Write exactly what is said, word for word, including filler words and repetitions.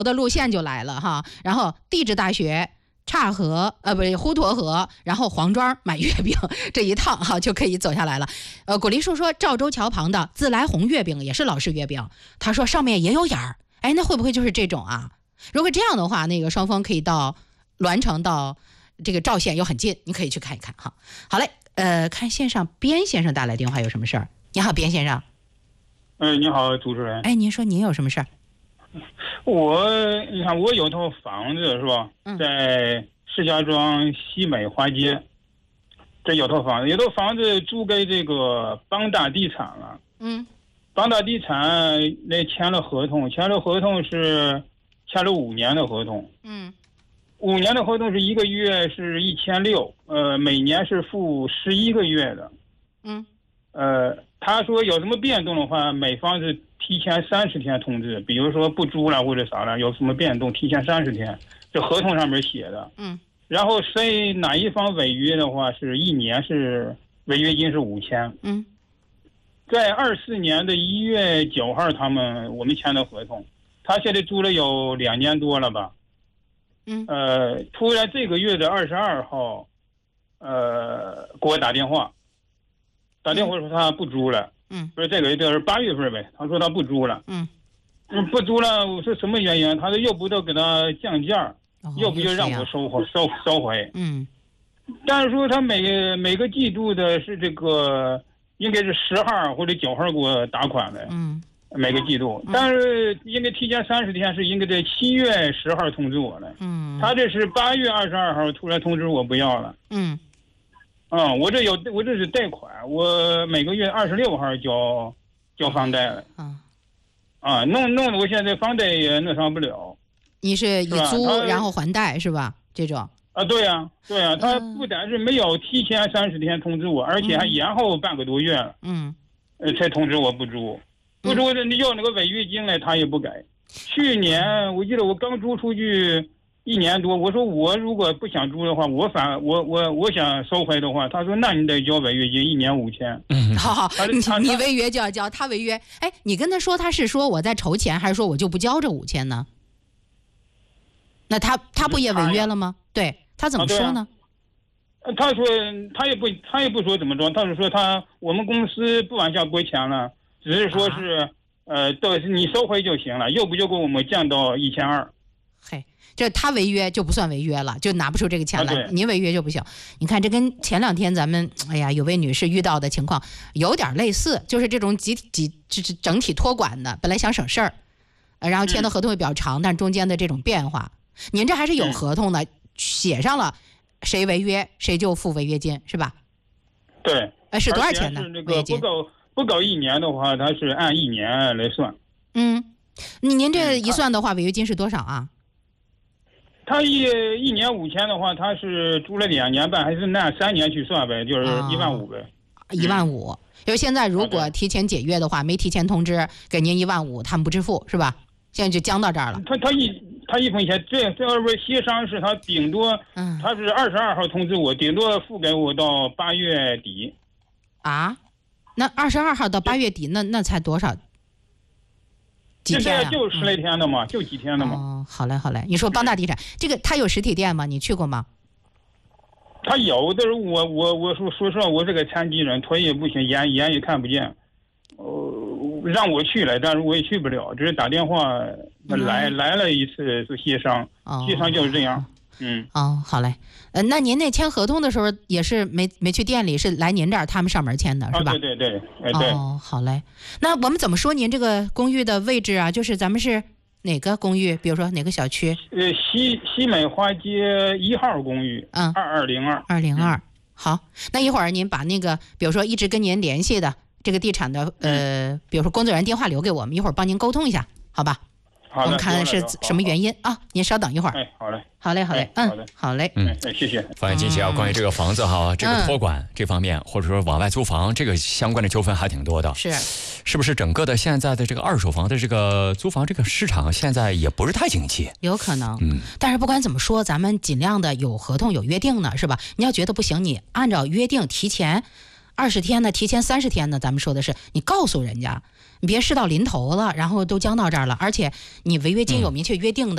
的路线就来了哈，然后地质大学。岔河呃不是滹沱河，然后黄庄买月饼这一趟哈就可以走下来了。呃，古梨树说赵州桥旁的自来红月饼也是老式月饼，他说上面也有眼儿，哎，那会不会就是这种啊？如果这样的话，那个双峰可以到栾城到这个赵县又很近，你可以去看一看哈。好嘞，呃，看线上边先生打来电话有什么事儿？你好，边先生。 哎，你好，主持人。 哎，您说您有什么事儿？ 我，你看，我有套房子是吧？ 嗯、 在石家庄西美华街，这有套房子，有套房子租给这个邦大地产了。 嗯。 邦大地产那签了合同，签了合同是签了五年的合同。 嗯。 五年的合同是一个月是一千六，呃，每年是付十一个月的。 嗯。 呃，他说有什么变动的话，美方是提前三十天通知，比如说不租了或者啥了，有什么变动，提前三十天，这合同上面写的。 嗯。 然后谁哪一方违约的话，是一年是违约金是五千。 嗯。 在二四年的一月九号，他们我们签的合同，他现在租了有两年多了吧？ 嗯。 呃，突然这个月的二十二号，呃，给我打电话。打电话说他不租了， 嗯， 说这个就是八月份呗，他说他不租了， 嗯， 嗯，不租了，我说什么原因？他说要不就给他降价， 哦、 要不就让我收回收收回， 嗯， 但是说他每每个季度的是这个应该是十号或者九号给我打款的， 嗯， 每个季度，但是应该提前三十天是应该在七月十号通知我的， 嗯， 他这是八月二十二号突然通知我不要了， 嗯。 嗯，我这有我这是贷款，我每个月二十六号交交房贷了。 嗯， 啊，弄弄得我现在房贷也那啥不了。 你是以租然后还贷是吧？这种。 啊，对呀、啊，对呀、啊，他不但是没有提前三十天通知我，而且还延后半个多月了。 嗯。 呃，才通知我不租，不租的你要那个违约金来，他也不给。去年我记得我刚租出去。一年多，我说我如果不想租的话，我反我我我想收回的话，他说那你得交违约金，一年五千。 嗯，好好，你你违约就要交，他违约，哎，你跟他说他是说我在筹钱，还是说我就不交这五千呢？那他他不也违约了吗？对他怎么说呢？ 啊啊、他说他也不他也不说怎么着，他是说他我们公司不往下拨钱了，只是说是、啊、呃，都是你收回就行了，要不就给我们降到一千二。 嘿。这他违约就不算违约了，就拿不出这个钱来。 啊、 您违约就不行。你看，这跟前两天咱们哎呀有位女士遇到的情况有点类似，就是这种集体集就是整体托管的，本来想省事儿，然后签的合同也比较长，嗯、但中间的这种变化，您这还是有合同的，嗯、写上了谁违约谁就付违约金，是吧？ 对。 呃，是多少钱呢？ 那个不够不够一年的话，它是按一年来算。 嗯，你您这一算的话，违约金是多少啊？ 他一一年五千的话，他是租了两年半，还是按三年去算呗？就是一万五呗。 一万五，因为现在如果提前解约的话，没提前通知给您一万五，他们不支付是吧？现在就僵到这儿了。 他他一他一分钱，这这要是协商是他顶多，嗯，他是二十二号通知我，顶多付给我到八月底。 啊？那二十二号到八月底，那那才多少？几天啊？ 就十来天的嘛，嗯、就几天的嘛。 哦，好嘞，好嘞。你说邦大地产这个，他有实体店吗？你去过吗？ 他有，但是我我我说说实话，我这个残疾人，腿也不行，眼眼也看不见，呃，让我去了，但是我也去不了，只是打电话来、嗯、来了一次就协商， 哦、 协商就是这样。嗯。 哦，好嘞。呃，那您那签合同的时候也是没没去店里，是来您这儿他们上门签的，是吧？ 啊、对对对，哎对。 哦，好嘞。那我们怎么说您这个公寓的位置啊？就是咱们是哪个公寓？比如说哪个小区？ 呃，西西美华街一号公寓， 嗯， 二二零二， 二零二。好，那一会儿您把那个，比如说一直跟您联系的这个地产的，呃，比如说工作人员电话留给我们，一会儿帮您沟通一下，好吧？ 好的， 我们看是什么原因啊？您稍等一会儿。 哎，好嘞， 好嘞，好嘞， 嗯， 好的，好嘞， 嗯，谢谢。 方远金姐啊，关于这个房子哈，这个托管这方面，或者说往外租房，这个相关的纠纷还挺多的。 是， 是不是整个的现在的这个二手房的这个租房这个市场现在也不是太景气？ 有可能， 嗯。 但是不管怎么说，咱们尽量的有合同有约定呢，是吧？你要觉得不行，你按照约定提前二十天呢，提前三十天呢，咱们说的是你告诉人家。你别事到临头了，然后都僵到这儿了，而且你违约金有明确约定的。